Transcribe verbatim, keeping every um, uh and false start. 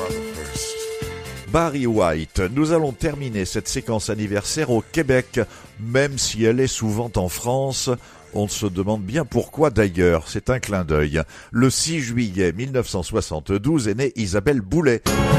Barry White. Nous allons terminer cette séquence anniversaire au Québec, même si elle est souvent en France. On se demande bien pourquoi d'ailleurs, c'est un clin d'œil. Le six juillet mille neuf cent soixante-douze est née Isabelle Boulay.